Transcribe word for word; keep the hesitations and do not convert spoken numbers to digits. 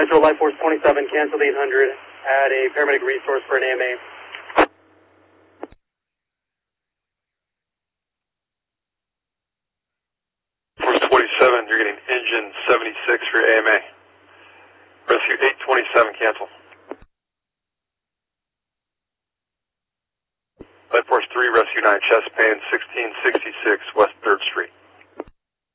Metro Life Force twenty-seven, cancel eight hundred, add a paramedic resource for an A M A. Force twenty-seven, you're getting engine seventy-six for A M A. Rescue eight twenty-seven, cancel. Life Force three, Rescue nine, chest pain, sixteen sixty-six West third Street.